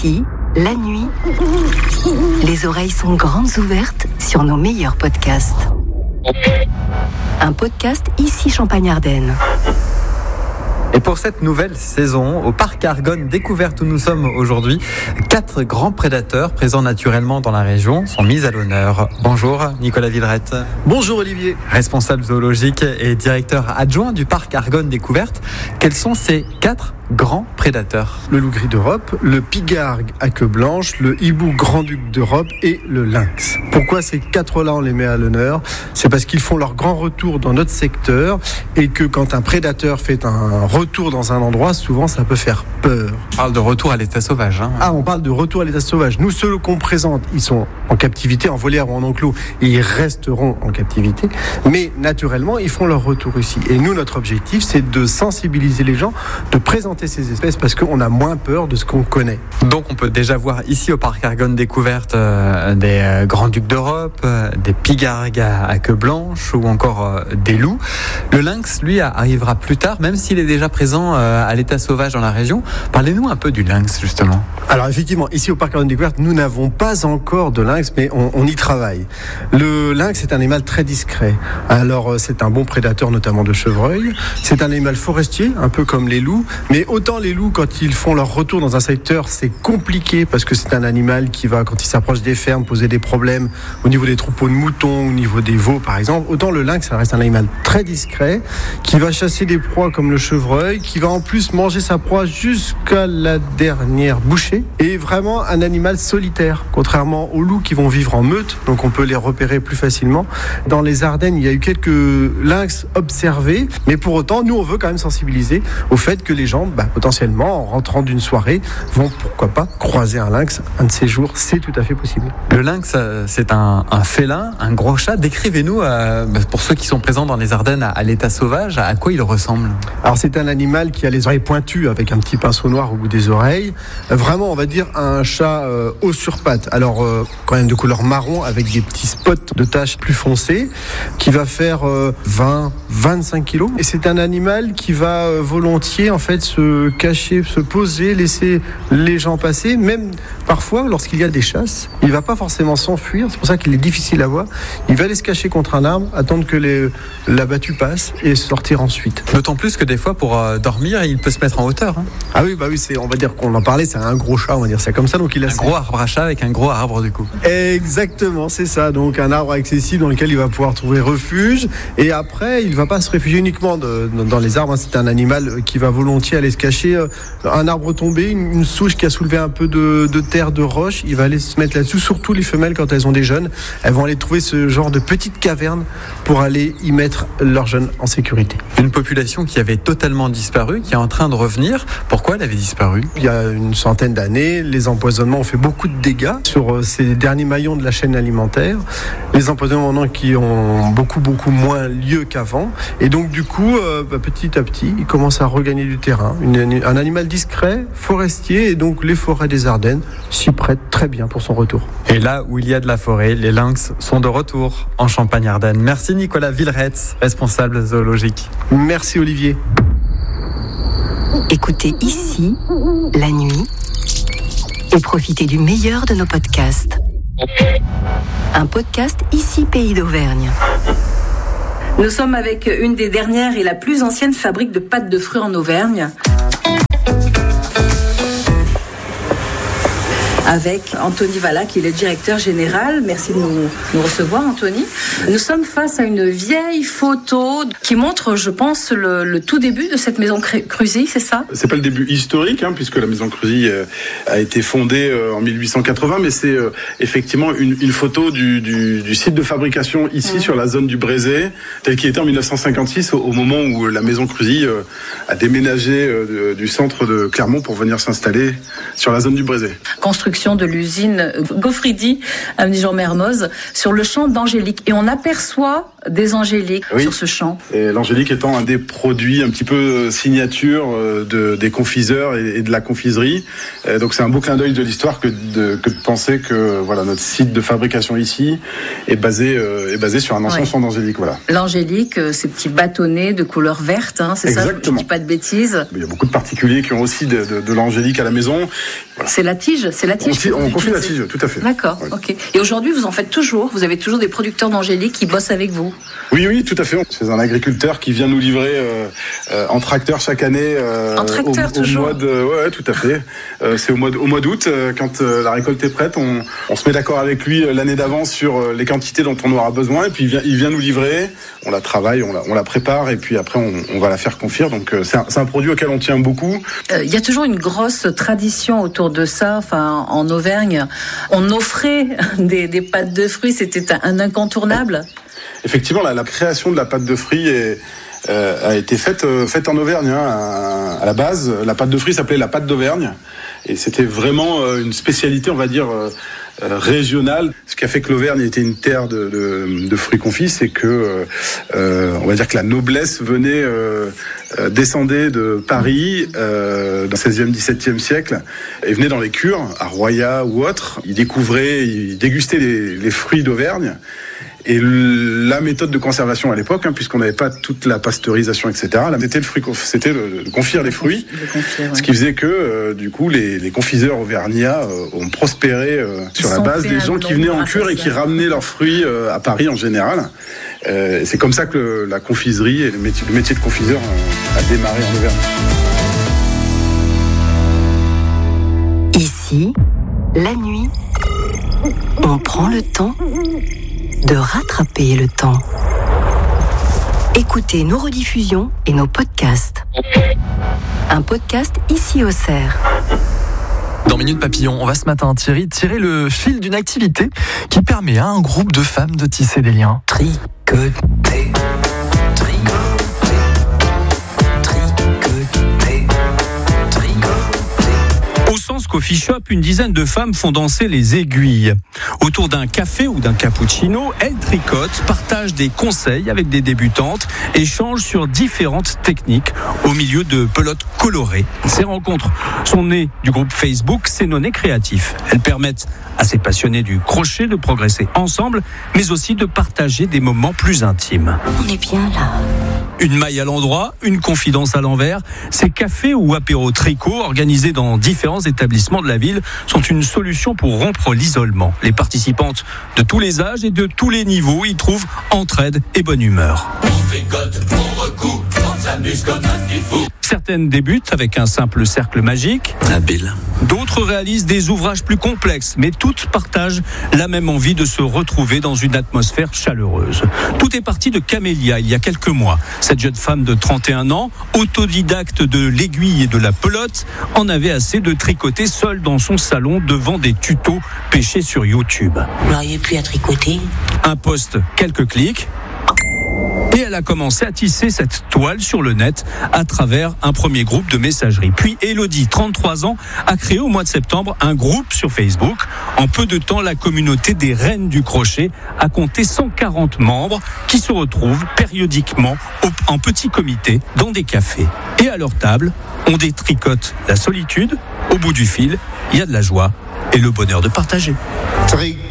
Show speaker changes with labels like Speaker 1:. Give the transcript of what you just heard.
Speaker 1: Ici, la nuit, les oreilles sont grandes ouvertes sur nos meilleurs podcasts. Un podcast Ici Champagne-Ardenne.
Speaker 2: Et pour cette nouvelle saison, au parc Argonne Découverte où nous sommes aujourd'hui, 4 grands prédateurs présents naturellement dans la région sont mis à l'honneur. Bonjour Nicolas Villerette.
Speaker 3: Bonjour Olivier.
Speaker 2: Responsable zoologique et directeur adjoint du parc Argonne Découverte. Quels sont ces 4 grands prédateurs?
Speaker 3: Le loup gris d'Europe, le pigargue à queue blanche, le hibou grand-duc d'Europe et le lynx. Pourquoi ces 4-là on les met à l'honneur? C'est parce qu'ils font leur grand retour dans notre secteur et que quand un prédateur fait un retour dans un endroit, souvent ça peut faire peur.
Speaker 2: On parle de retour à l'état sauvage.
Speaker 3: On parle de retour à l'état sauvage. Nous, ceux qu'on présente, ils sont en captivité, en volière ou en enclos, et ils resteront en captivité. Mais naturellement, ils font leur retour ici. Et nous, notre objectif, c'est de sensibiliser les gens, de présenter ces espèces parce qu'on a moins peur de ce qu'on connaît.
Speaker 2: Donc on peut déjà voir ici au parc Argonne Découverte des grands-ducs d'Europe, des pigargues à queue blanche ou encore des loups. Le lynx, lui, arrivera plus tard, même s'il est déjà présent à l'état sauvage dans la région. Parlez-nous un peu du lynx, justement.
Speaker 3: Alors effectivement, ici au parc Argonne Découverte, nous n'avons pas encore de lynx, mais on y travaille. Le lynx est un animal très discret. Alors c'est un bon prédateur, notamment de chevreuils. C'est un animal forestier, un peu comme les loups. Mais autant les loups, quand ils font leur retour dans un secteur, c'est compliqué parce que c'est un animal qui va, quand il s'approche des fermes, poser des problèmes au niveau des troupeaux de moutons, au niveau des veaux par exemple. Autant le lynx, ça reste un animal très discret, qui va chasser des proies comme le chevreuil, qui va en plus manger sa proie jusqu'à la dernière bouchée, et vraiment un animal solitaire, contrairement aux loups qui vont vivre en meute, donc on peut les repérer plus facilement. Dans les Ardennes, il y a eu quelques lynx observés, mais pour autant, nous on veut quand même sensibiliser au fait que les gens, potentiellement, en rentrant d'une soirée, vont pourquoi pas croiser un lynx un de ces jours, c'est tout à fait possible.
Speaker 2: Le lynx, c'est un félin, un gros chat. Décrivez-nous, pour ceux qui sont présents dans les Ardennes à l'état sauvage, à quoi il ressemble?
Speaker 3: Alors c'est un animal qui a les oreilles pointues avec un petit pinceau noir au bout des oreilles. Vraiment, on va dire un chat haut sur pattes. Alors quand même de couleur marron avec des petits spots de taches plus foncées, qui va faire 20-25 kilos. Et c'est un animal qui va volontiers en fait se cacher, se poser, laisser les gens passer. Même parfois, lorsqu'il y a des chasses, il ne va pas forcément s'enfuir. C'est pour ça qu'il est difficile à voir. Il va aller se cacher contre un arbre, attendre que la battue passe et sortir ensuite.
Speaker 2: D'autant plus que des fois, pour dormir, il peut se mettre en hauteur.
Speaker 3: Ah oui, on va dire qu'on en parlait, c'est un gros chat, on va dire ça comme ça. Donc il a
Speaker 2: un gros arbre à chat avec un gros arbre du coup.
Speaker 3: Exactement, c'est ça. Donc un arbre accessible dans lequel il va pouvoir trouver refuge. Et après, il ne va pas se réfugier uniquement dans les arbres. C'est un animal qui va volontiers aller se cacher. Un arbre tombé, une souche qui a soulevé un peu de terre, de roche, il va aller se mettre là-dessus. Surtout les femelles, quand elles ont des jeunes, elles vont aller trouver ce genre de petite caverne pour aller y mettre leurs jeunes en sécurité.
Speaker 2: Une population qui avait totalement disparu, qui est en train de revenir. Pourquoi elle avait disparu?
Speaker 3: Il y a une centaine d'années, les empoisonnements ont fait beaucoup de dégâts sur ces derniers maillons de la chaîne alimentaire. Les empoisonnements maintenant qui ont beaucoup moins lieu qu'avant. Et donc du coup, petit à petit, il commence à regagner du terrain. Un animal discret, forestier, et donc les forêts des Ardennes s'y prêtent très bien pour son retour.
Speaker 2: Et là où il y a de la forêt, les lynx sont de retour en Champagne-Ardenne. Merci Nicolas Villerette, responsable zoologique.
Speaker 3: Merci Olivier.
Speaker 1: Écoutez Ici, la nuit, et profitez du meilleur de nos podcasts. Un podcast Ici Pays d'Auvergne.
Speaker 4: Nous sommes avec une des dernières et la plus ancienne fabrique de pâtes de fruits en Auvergne. Avec Anthony Valla, qui est le directeur général. Merci de nous recevoir, Anthony. Nous sommes face à une vieille photo qui montre, je pense, le tout début de cette maison Cruzy, c'est ça?
Speaker 5: C'est pas le début historique, puisque la maison Cruzy a été fondée en 1880, mais c'est effectivement une photo du site de fabrication ici, sur la zone du Brézé, tel qu'il était en 1956, au moment où la maison Cruzy a déménagé du centre de Clermont pour venir s'installer sur la zone du Brézé.
Speaker 4: Construction construction de l'usine Gaufridi à Nigean-Mermoz sur le champ d'Angélique. Et on aperçoit des angéliques sur ce champ.
Speaker 5: Et l'angélique étant un des produits un petit peu signature des confiseurs et de la confiserie. Donc c'est un beau clin d'œil de l'histoire que de penser que voilà, notre site de fabrication ici est basé sur un ancien champ d'angélique. Voilà.
Speaker 4: L'angélique, ces petits bâtonnets de couleur verte, c'est
Speaker 5: exactement.
Speaker 4: Ça, je ne dis pas de bêtises.
Speaker 5: Il y a beaucoup de particuliers qui ont aussi de l'angélique à la maison. Voilà.
Speaker 4: C'est la tige.
Speaker 5: On confie la tige, tout à fait.
Speaker 4: D'accord, ok. Et aujourd'hui, vous en faites toujours. Vous avez toujours des producteurs d'angélique qui bossent avec vous.
Speaker 5: Oui, tout à fait. C'est un agriculteur qui vient nous livrer en tracteur chaque année.
Speaker 4: En tracteur toujours.
Speaker 5: Ouais, tout à fait. C'est au mois d'août, quand la récolte est prête, on se met d'accord avec lui l'année d'avance sur les quantités dont on aura besoin, et puis il vient nous livrer. On la travaille, on la prépare, et puis après on va la faire confire. Donc c'est un produit auquel on tient beaucoup.
Speaker 4: Il y a toujours une grosse tradition autour de ça. Enfin, en Auvergne, on offrait des pâtes de fruits. C'était un incontournable.
Speaker 5: Effectivement, la création de la pâte de fruits a été faite en Auvergne. À la base, la pâte de fruits s'appelait la pâte d'Auvergne, et c'était vraiment une spécialité, on va dire, régionale. Ce qui a fait que l'Auvergne était une terre de fruits confits, c'est que on va dire que la noblesse descendait de Paris dans le 16e, 17e siècle, et venait dans les cures, à Royat ou autres. Ils dégustaient les fruits d'Auvergne. Et la méthode de conservation à l'époque, puisqu'on n'avait pas toute la pasteurisation, etc., c'était de confire les fruits, ce qui faisait que, du coup, les confiseurs auvergnats ont prospéré sur la base des gens qui venaient en cure et qui ramenaient leurs fruits à Paris en général. C'est comme ça que la confiserie et le métier de confiseur a démarré en Auvergne.
Speaker 1: Ici, la nuit, on prend le temps de rattraper le temps. Écoutez nos rediffusions et nos podcasts. Un podcast ici au Cerf.
Speaker 6: Dans Minute Papillon, on va ce matin, Thierry, tirer le fil d'une activité qui permet à un groupe de femmes de tisser des liens. Tricoter.
Speaker 7: Au Sens Coffee Shop, une dizaine de femmes font danser les aiguilles. Autour d'un café ou d'un cappuccino, elles tricotent, partagent des conseils avec des débutantes, échangent sur différentes techniques au milieu de pelotes colorées. Ces rencontres sont nées du groupe Facebook C'est Noné Créatif. Elles permettent à ces passionnés du crochet de progresser ensemble, mais aussi de partager des moments plus intimes.
Speaker 1: On est bien là.
Speaker 7: Une maille à l'endroit, une confidence à l'envers. Ces cafés ou apéros tricot organisés dans différents établissements de la ville sont une solution pour rompre l'isolement. Les participantes de tous les âges et de tous les niveaux y trouvent entraide et bonne humeur.
Speaker 8: On tricote, on recoue, on s'amuse comme un petit fou.
Speaker 7: Certaines débutent avec un simple cercle magique.
Speaker 6: Habile.
Speaker 7: D'autres réalisent des ouvrages plus complexes, mais toutes partagent la même envie de se retrouver dans une atmosphère chaleureuse. Tout est parti de Camélia il y a quelques mois. Cette jeune femme de 31 ans, autodidacte de l'aiguille et de la pelote, en avait assez de tricoter seule dans son salon devant des tutos pêchés sur YouTube.
Speaker 9: Vous n'auriez plus à tricoter.
Speaker 7: Un post, quelques clics. Et elle a commencé à tisser cette toile sur le net à travers un premier groupe de messagerie. Puis Elodie, 33 ans, a créé au mois de septembre un groupe sur Facebook. En peu de temps, la communauté des Reines du Crochet a compté 140 membres qui se retrouvent périodiquement en petit comité dans des cafés. Et à leur table, on détricote la solitude. Au bout du fil, il y a de la joie et le bonheur de partager.